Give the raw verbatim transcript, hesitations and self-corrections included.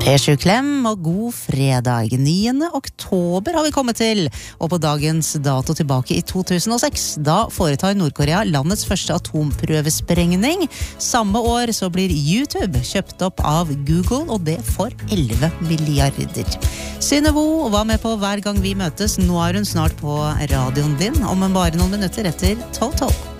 P sju Klem og god fredag. niende oktober har vi kommet til, og på dagens dato tilbake i to tusen og seks, da foretar Nordkorea landets første atomprøvesprengning. Samme år så blir YouTube kjøpt opp av Google, og det for elleve milliarder. Synnøve var med på Hver gang vi møtes. Nå er hun snart på radioen din, om bare noen minutter etter tolv tolv.